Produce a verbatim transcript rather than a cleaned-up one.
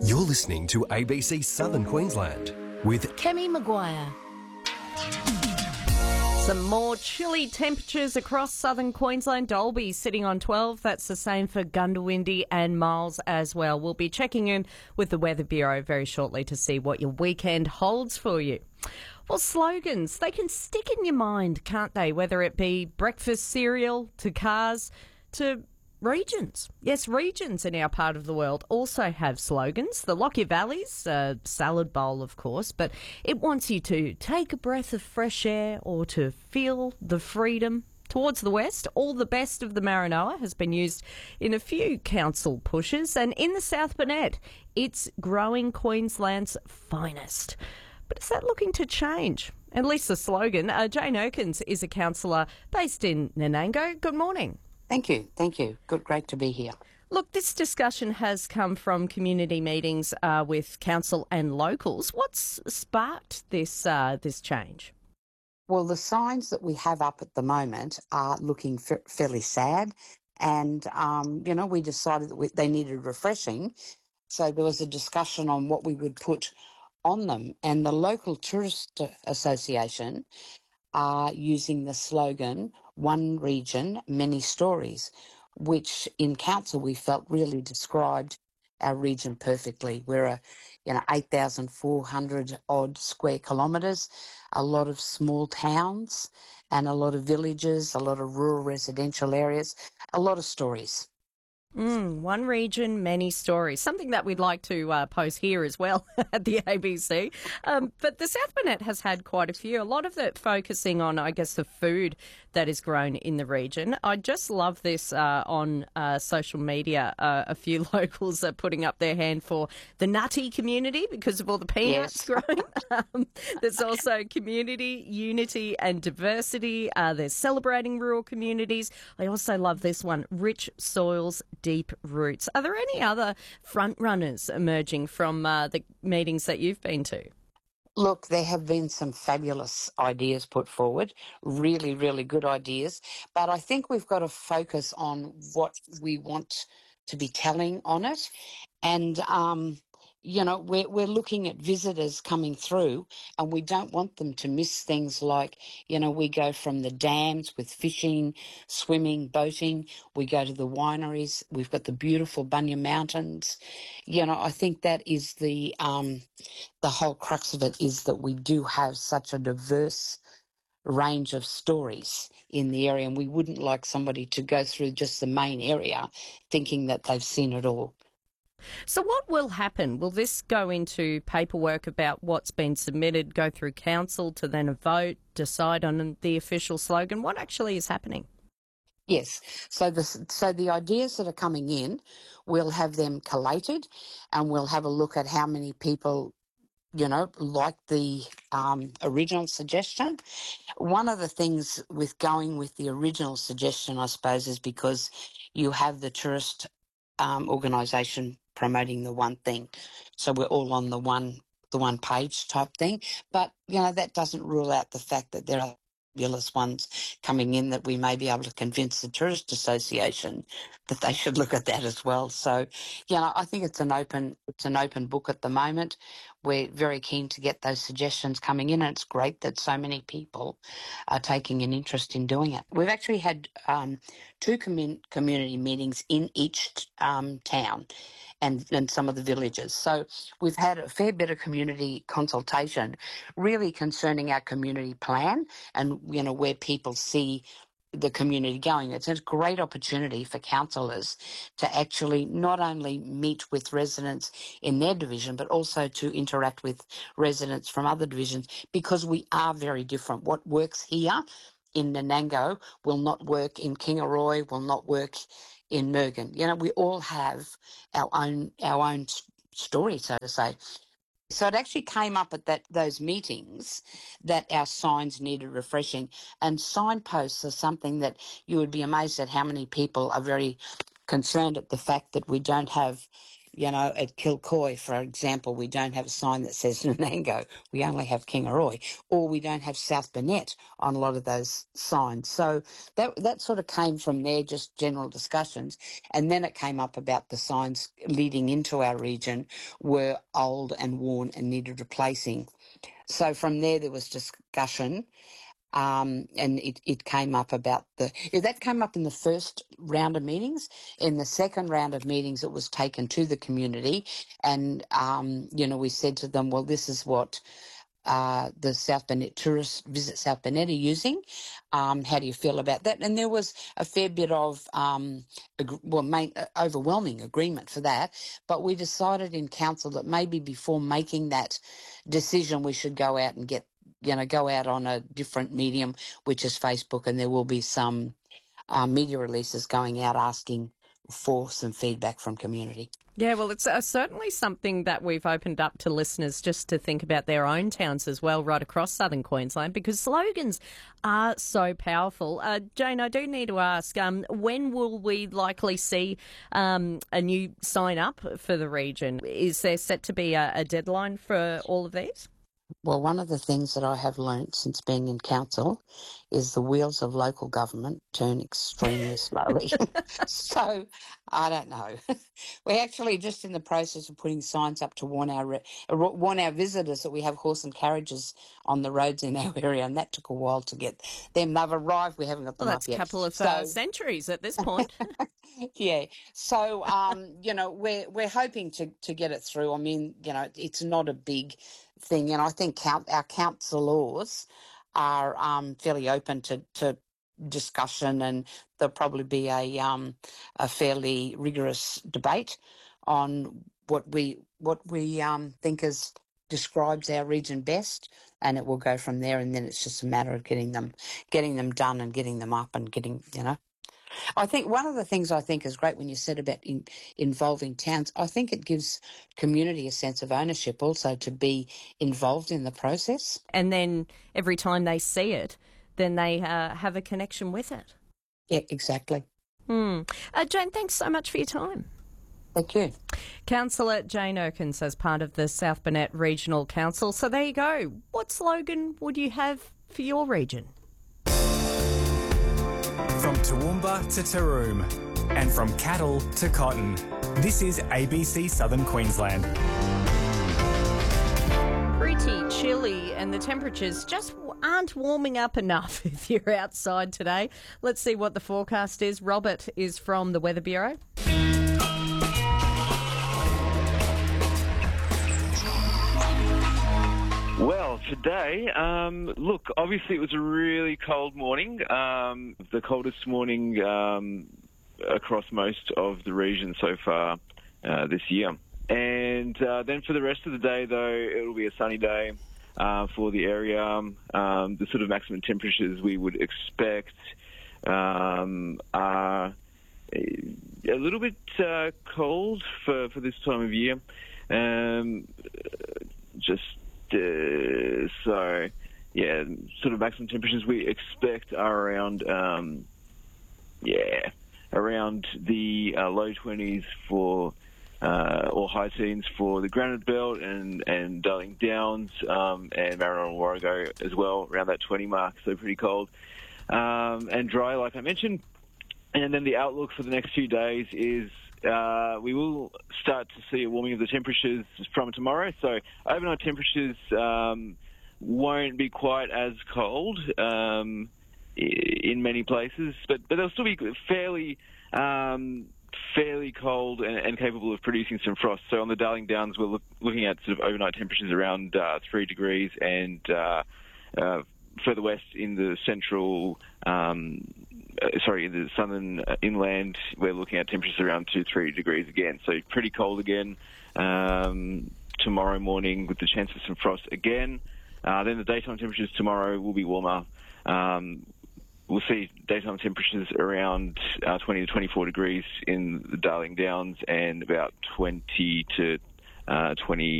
You're listening to A B C Southern Queensland with Kemi Maguire. Some more chilly temperatures across southern Queensland. Dalby sitting on twelve. That's the same for Gundawindi and Miles as well. We'll be checking in with the Weather Bureau very shortly to see what your weekend holds for you. Well, slogans, they can stick in your mind, can't they? Whether it be breakfast cereal to cars to regions. Yes, regions in our part of the world also have slogans. The Lockyer Valley's a salad bowl, of course, but it wants you to take a breath of fresh air or to feel the freedom. Towards the west, all the best of the Maranoa has been used in a few council pushes, and in the South Burnett, it's growing Queensland's finest. But is that looking to change? At least the slogan. Uh, Jane Erkins is a councillor based in Nanango. Good morning. Thank you. Thank you. Good, great to be here. Look, this discussion has come from community meetings uh, with council and locals. What's sparked this uh, this change? Well, the signs that we have up at the moment are looking f- fairly sad, and um, you know, we decided that we, they needed refreshing, so there was a discussion on what we would put on them, and the local tourist association are using the slogan "One Region, Many Stories," which in council we felt really described our region perfectly. We're a, you know, eight thousand four hundred odd square kilometres, a lot of small towns and a lot of villages, a lot of rural residential areas, a lot of stories. Mm, one region, many stories. Something that we'd like to uh, pose here as well at the A B C. Um, but the South Burnett has had quite a few, a lot of it focusing on, I guess, the food that is grown in the region. I just love this uh, on uh, social media. Uh, a few locals are putting up their hand for the nutty community because of all the peanuts Yes. grown. um, there's also community, unity and diversity. Uh, there's celebrating rural communities. I also love this one, rich soils, deep roots. Are there any other front runners emerging from uh, the meetings that you've been to? Look, there have been some fabulous ideas put forward, really, really good ideas, but I think we've got to focus on what we want to be telling on it. And, um, you know, we're, we're looking at visitors coming through, and we don't want them to miss things like, you know, we go from the dams with fishing, swimming, boating. We go to the wineries. We've got the beautiful Bunya Mountains. You know, I think that is the um, the whole crux of it, is that we do have such a diverse range of stories in the area, and we wouldn't like somebody to go through just the main area thinking that they've seen it all. So what will happen? Will this go into paperwork about what's been submitted, go through council to then a vote, decide on the official slogan? What actually is happening? Yes. So the so the ideas that are coming in, we'll have them collated, and we'll have a look at how many people, you know, like the um, original suggestion. One of the things with going with the original suggestion, I suppose, is because you have the tourist um, organisation promoting the one thing, so we're all on the one the one page type thing. But you know, that doesn't rule out the fact that there are fabulous ones coming in that we may be able to convince the tourist association that they should look at that as well. So, you know, I think it's an open it's an open book at the moment. We're very keen to get those suggestions coming in, and it's great that so many people are taking an interest in doing it. We've actually had um, two commun- community meetings in each um, town and, and some of the villages. So we've had a fair bit of community consultation really concerning our community plan and, you know, where people see the community going. It's a great opportunity for councillors to actually not only meet with residents in their division, but also to interact with residents from other divisions, because we are very different. What works here in Nanango will not work in Kingaroy, will not work in Mergen. You know, we all have our own our own story, so to say. So it actually came up at that those meetings that our signs needed refreshing, and signposts are something that you would be amazed at how many people are very concerned at the fact that we don't have You know, at Kilcoy, for example, we don't have a sign that says Nanango. We only have Kingaroy, or we don't have South Burnett on a lot of those signs. So that that sort of came from there, just general discussions, and then it came up about the signs leading into our region were old and worn and needed replacing. So from there, there was discussion. Um, and it, it came up about the, that came up in the first round of meetings. In the second round of meetings, it was taken to the community. And, um, you know, we said to them, well, this is what uh, the South Burnett tourists visit South Burnett are using. Um, how do you feel about that? And there was a fair bit of, um, ag- well, main, uh, overwhelming agreement for that. But we decided in council that maybe before making that decision, we should go out and get you know, go out on a different medium, which is Facebook, and there will be some uh, media releases going out asking for some feedback from community. Yeah, well, it's uh, certainly something that we've opened up to listeners just to think about their own towns as well, right across southern Queensland, because slogans are so powerful. Uh, Jane, I do need to ask, um, when will we likely see um, a new sign up for the region? Is there set to be a, a deadline for all of these? Well, one of the things that I have learnt since being in council is the wheels of local government turn extremely slowly. So, I don't know. We're actually just in the process of putting signs up to warn our re- warn our visitors that we have horse and carriages on the roads in our area, and that took a while to get them. They've arrived. We haven't got them Well, up that's yet. a couple of so, uh, centuries at this point. yeah. So, um, you know, we're we're hoping to to get it through. I mean, you know, it's not a big thing, and I think count, our councillors are um, fairly open to, to discussion, and there'll probably be a um, a fairly rigorous debate on what we what we um, think is describes our region best, and it will go from there. And then it's just a matter of getting them getting them done and getting them up and getting you know. I think one of the things I think is great when you said about in, involving towns, I think it gives community a sense of ownership also to be involved in the process. And then every time they see it, then they uh, have a connection with it. Yeah, exactly. Hmm. Uh, Jane, thanks so much for your time. Thank you. Councillor Jane Erkins as part of the South Burnett Regional Council. So there you go. What slogan would you have for your region? From Toowoomba to Taroom, and from cattle to cotton, this is A B C Southern Queensland. Pretty chilly, and the temperatures just aren't warming up enough if you're outside today. Let's see what the forecast is. Robert is from the Weather Bureau. Well, today, um, look, obviously it was a really cold morning, um, the coldest morning um, across most of the region so far uh, this year. And uh, then for the rest of the day, though, it'll be a sunny day uh, for the area. Um, the sort of maximum temperatures we would expect um, are a little bit uh, cold for, for this time of year. Um, just Uh, so, yeah, sort of maximum temperatures we expect are around, um, yeah, around the uh, low twenties for, uh, or high teens for the Granite Belt and, and Darling Downs um, and Maribyrnong and Warrego as well, around that twenty mark, so pretty cold. Um, and dry, like I mentioned. And then the outlook for the next few days is Uh, we will start to see a warming of the temperatures from tomorrow. So overnight temperatures um, won't be quite as cold um, in many places, but, but they'll still be fairly um, fairly cold and, and capable of producing some frost. So on the Darling Downs, we're look, looking at sort of overnight temperatures around uh, three degrees, and uh, uh, further west in the central um, Uh, sorry, in the southern uh, inland, we're looking at temperatures around two, three degrees again. So pretty cold again um, tomorrow morning with the chance of some frost again. Uh, then the daytime temperatures tomorrow will be warmer. Um, we'll see daytime temperatures around uh, twenty to twenty-four degrees in the Darling Downs and about twenty to uh, twenty